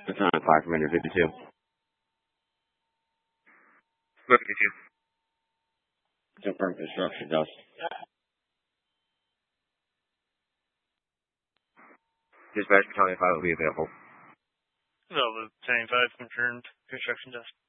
It's on 5 from Ender 52. Square 52. Confirm construction dust. Dispatch Battalion 5 will be available. Well, the 75 confirmed construction dust.